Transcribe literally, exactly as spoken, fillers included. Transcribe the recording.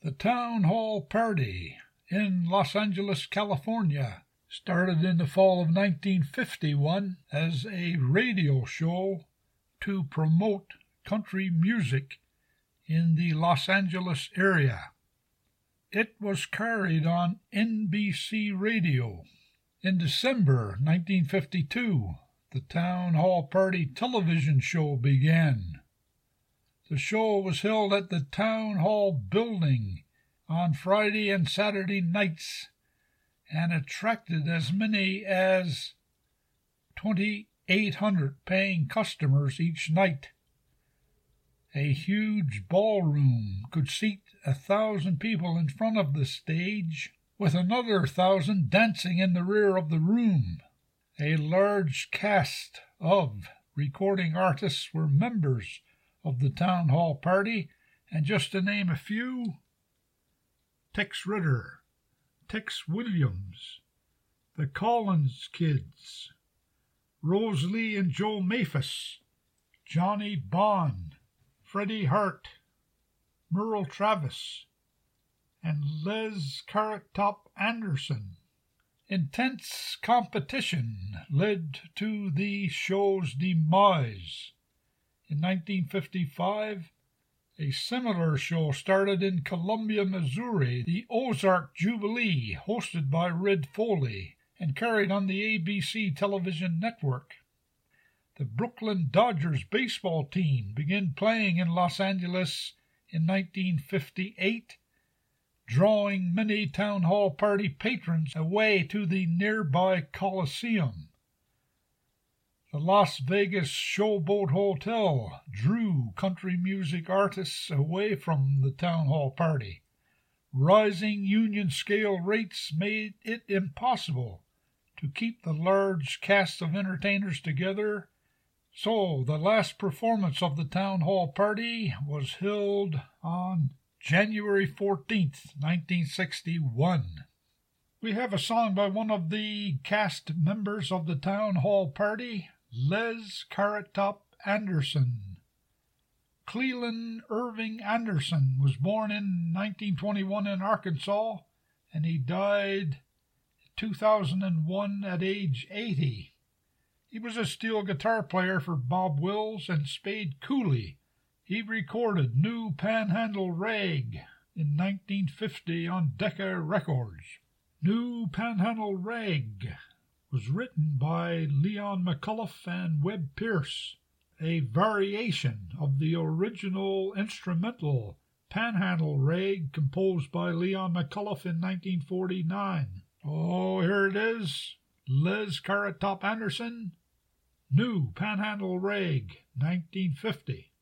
The Town Hall Party in Los Angeles, California, started in the fall of nineteen fifty-one as a radio show to promote country music in the Los Angeles area. It was carried on N B C Radio. In December nineteen fifty-two, the Town Hall Party television show began. The show was held at the Town Hall building on Friday and Saturday nights and attracted as many as twenty-eight hundred paying customers each night. A huge ballroom could seat a thousand people in front of the stage, with another thousand dancing in the rear of the room. A large cast of recording artists were members of the Town Hall Party, and just to name a few: Tex Ritter, Tex Williams, the Collins Kids, Rose Lee and Joe Maphis, Johnny Bond, Freddie Hart, Merle Travis, and Les Carrot Top Anderson. Intense competition led to the show's demise. In nineteen fifty-five, a similar show started in Columbia, Missouri, the Ozark Jubilee, hosted by Red Foley, and carried on the A B C television network. The Brooklyn Dodgers baseball team began playing in Los Angeles in nineteen fifty-eight, drawing many Town Hall Party patrons away to the nearby Coliseum. The Las Vegas Showboat Hotel drew country music artists away from the Town Hall Party. Rising union scale rates made it impossible to keep the large cast of entertainers together, so the last performance of the Town Hall Party was held on January fourteenth, nineteen sixty-one. We have a song by one of the cast members of the Town Hall Party, Les Carrot Top Anderson. Cleland Irving Anderson was born in nineteen twenty-one in Arkansas, and he died in two thousand one at age eighty. He was a steel guitar player for Bob Wills and Spade Cooley. He recorded New Panhandle Rag in nineteen fifty on Decca Records. New Panhandle Rag was written by Leon McCullough and Webb Pierce, a variation of the original instrumental Panhandle Rag composed by Leon McCullough in nineteen forty-nine. Oh, here it is, Les Carrot Top Anderson, New Panhandle Rag, nineteen fifty.